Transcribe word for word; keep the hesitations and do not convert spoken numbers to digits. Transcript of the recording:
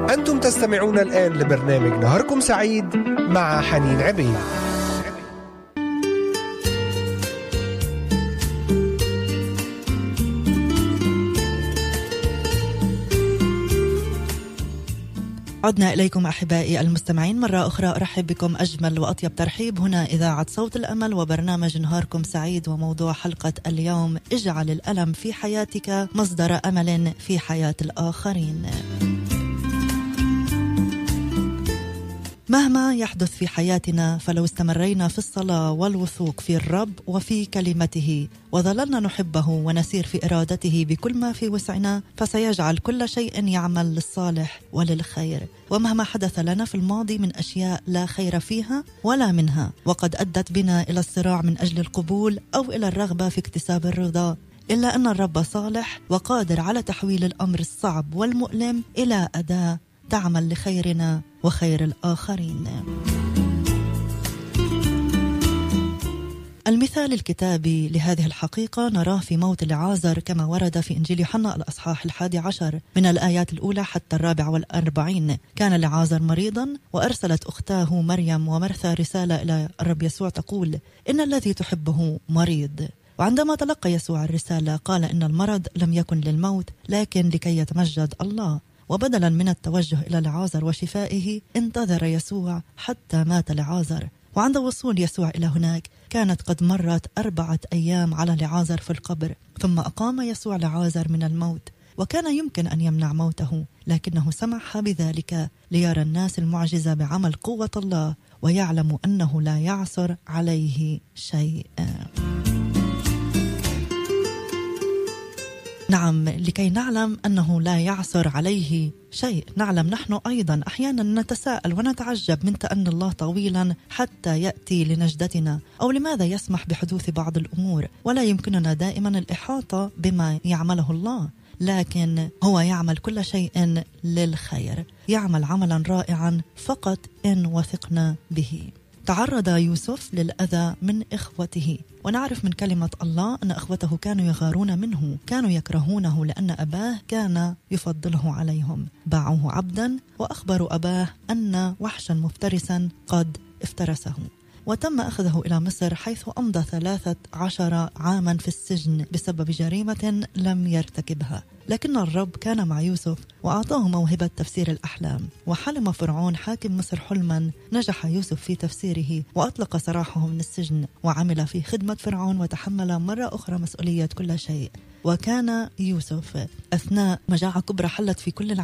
أنتم تستمعون الآن لبرنامج نهاركم سعيد مع حنين عبيد. عدنا إليكم أحبائي المستمعين مرة أخرى. أرحب بكم أجمل وأطيب ترحيب هنا إذاعة صوت الأمل وبرنامج نهاركم سعيد، وموضوع حلقة اليوم: اجعل الألم في حياتك مصدر أمل في حياة الآخرين. مهما يحدث في حياتنا، فلو استمرينا في الصلاة والوثوق في الرب وفي كلمته وظللنا نحبه ونسير في إرادته بكل ما في وسعنا، فسيجعل كل شيء يعمل للصالح وللخير. ومهما حدث لنا في الماضي من أشياء لا خير فيها ولا منها، وقد أدت بنا إلى الصراع من أجل القبول أو إلى الرغبة في اكتساب الرضا، إلا أن الرب صالح وقادر على تحويل الأمر الصعب والمؤلم إلى أداة تعمل لخيرنا وخير الآخرين. المثال الكتابي لهذه الحقيقة نراه في موت لعازر كما ورد في إنجيل يوحنا الأصحاح الحادي عشر من الآيات الأولى حتى الرابع والأربعين. كان لعازر مريضا، وأرسلت أختاه مريم ومرثا رسالة إلى الرب يسوع تقول: إن الذي تحبه مريض. وعندما تلقى يسوع الرسالة قال إن المرض لم يكن للموت لكن لكي يتمجد الله. وبدلا من التوجه إلى لعازر وشفائه، انتظر يسوع حتى مات لعازر. وعند وصول يسوع إلى هناك كانت قد مرت أربعة أيام على لعازر في القبر، ثم أقام يسوع لعازر من الموت. وكان يمكن أن يمنع موته، لكنه سمح بذلك ليرى الناس المعجزة بعمل قوة الله ويعلم أنه لا يعثر عليه شيء. نعم، لكي نعلم أنه لا يعثر عليه شيء. نعلم نحن أيضا أحيانا نتساءل ونتعجب من تأني الله طويلا حتى يأتي لنجدتنا، أو لماذا يسمح بحدوث بعض الأمور. ولا يمكننا دائما الإحاطة بما يعمله الله، لكن هو يعمل كل شيء للخير، يعمل عملا رائعا فقط إن وثقنا به. تعرض يوسف للأذى من إخوته، ونعرف من كلمة الله أن إخوته كانوا يغارون منه، كانوا يكرهونه لأن أباه كان يفضله عليهم. باعوه عبدا وأخبروا أباه أن وحشا مفترسا قد افترسه، وتم أخذه إلى مصر، حيث أمضى ثلاثة عشر عاما في السجن بسبب جريمة لم يرتكبها. لكن الرب كان مع يوسف وأعطاه موهبة تفسير الأحلام، وحلم فرعون حاكم مصر حلما نجح يوسف في تفسيره وأطلق سراحه من السجن، وعمل في خدمة فرعون وتحمل مرة أخرى مسؤولية كل شيء. وكان يوسف أثناء مجاعة كبرى حلت في كل